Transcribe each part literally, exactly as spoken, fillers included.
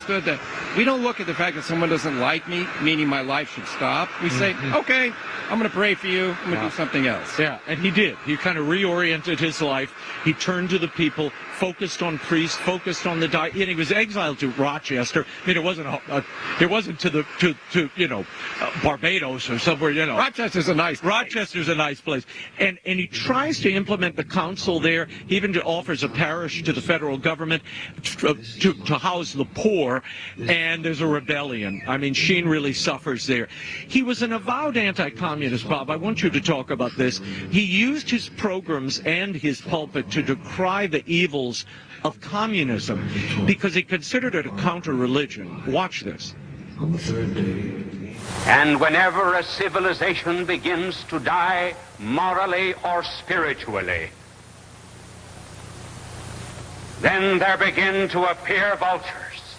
understood that we don't look at the fact that someone doesn't like me, meaning my life should stop. We say, mm-hmm. okay, I'm going to pray for you. I'm going to wow. do something else. Yeah, and he did. He kind of reoriented his life. He turned to the people, focused on priests, focused on the diet. And he was exiled to Rochester. I mean, it wasn't a, a, it wasn't to the to, to you know uh, Barbados or somewhere. You know, Rochester's a nice place. Rochester's a nice place. And and he tries to implement the council there. He even offers a parish to the federal government to, to, to house the poor. And there's a rebellion. I mean, Sheen really suffers there. He was an avowed anti-communist, Bob. I want you to talk about this. He used his programs and his pulpit to decry the evils of communism because he considered it a counter-religion. Watch this. On the third day. And whenever a civilization begins to die morally or spiritually, then there begin to appear vultures.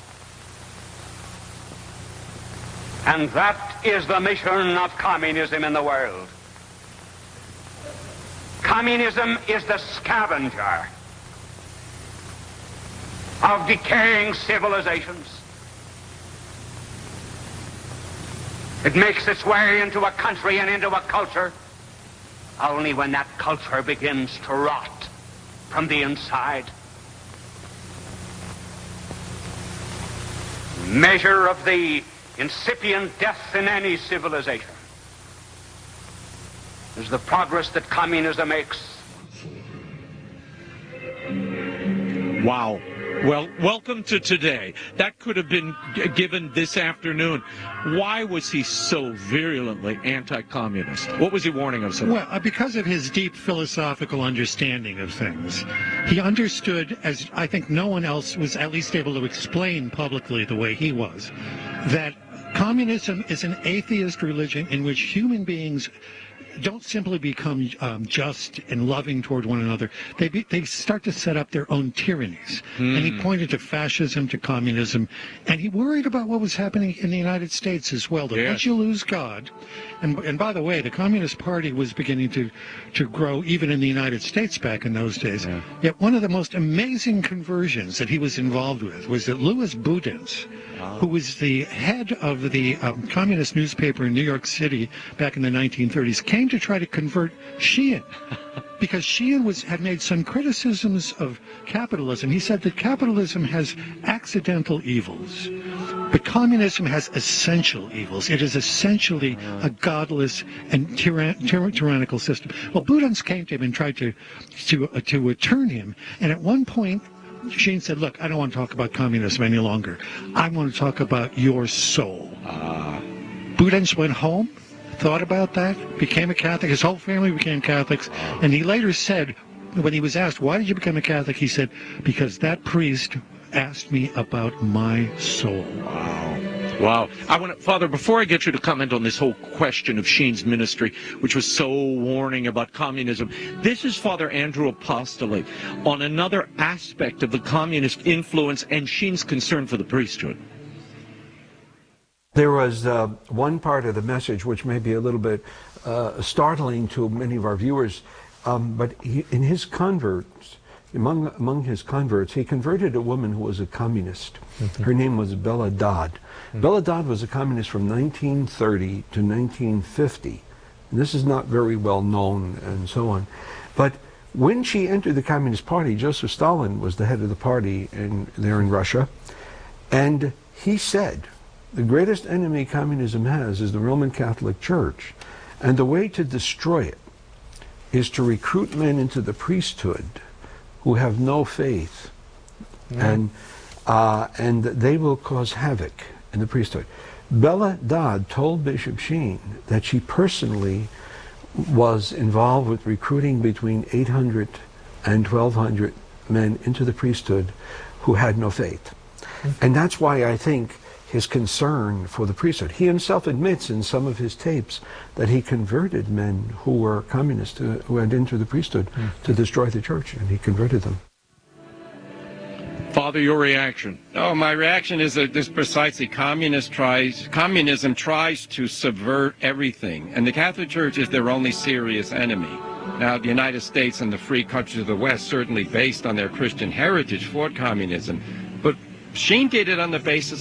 And that is the mission of communism in the world. Communism is the scavenger of decaying civilizations. It makes its way into a country and into a culture only when that culture begins to rot from the inside. Measure of the incipient death in any civilization is the progress that communism makes. Wow. Well, welcome to today. That could have been g- given this afternoon. Why was he so virulently anti-communist? What was he warning us about? Well, uh, because of his deep philosophical understanding of things. He understood, as I think no one else was at least able to explain publicly the way he was, that communism is an atheist religion in which human beings don't simply become um, just and loving toward one another. They be, they start to set up their own tyrannies. Mm. And he pointed to fascism, to communism, and he worried about what was happening in the United States as well. That yes. once you lose God, and and by the way, the Communist Party was beginning to to grow even in the United States back in those days. Yeah. Yet one of the most amazing conversions that he was involved with was that Louis Boudinot, wow. who was the head of the um, communist newspaper in New York City back in the nineteen thirties, came to try to convert Sheehan because Sheehan was had made some criticisms of capitalism. He said that capitalism has accidental evils, but communism has essential evils. It is essentially a godless and tyran- tyr- tyrannical system. Well, Boudinot came to him and tried to to uh, to uh, turn him, and at one point Sheen said, look, I don't want to talk about communism any longer. I want to talk about your soul. Uh. Boudinot went home, thought about that, became a Catholic. His whole family became Catholics. And he later said, when he was asked, why did you become a Catholic? He said, because that priest asked me about my soul. Wow. Wow. I want to, Father, before I get you to comment on this whole question of Sheen's ministry, which was so warning about communism, this is Father Andrew Apostolate on another aspect of the communist influence and Sheen's concern for the priesthood. There was uh, one part of the message which may be a little bit uh, startling to many of our viewers, um, but he, in his converts, among, among his converts, he converted a woman who was a communist. Mm-hmm. Her name was Bella Dodd. Mm-hmm. Bella Dodd was a communist from nineteen thirty to nineteen fifty. And this is not very well known and so on. But when she entered the Communist Party, Joseph Stalin was the head of the party in, there in Russia, and he said, the greatest enemy communism has is the Roman Catholic Church, and the way to destroy it is to recruit men into the priesthood who have no faith, yeah. and uh, and they will cause havoc in the priesthood. Bella Dodd told Bishop Sheen that she personally was involved with recruiting between eight hundred and twelve hundred men into the priesthood who had no faith. Mm-hmm. And that's why I think his concern for the priesthood. He himself admits in some of his tapes that he converted men who were communists, uh, who had entered the priesthood mm-hmm. to destroy the church, and he converted them. Father, your reaction? Oh, my reaction is that this precisely communist tries, communism tries to subvert everything, and the Catholic Church is their only serious enemy. Now, the United States and the free countries of the West, certainly based on their Christian heritage, fought communism, but Sheen did it on the basis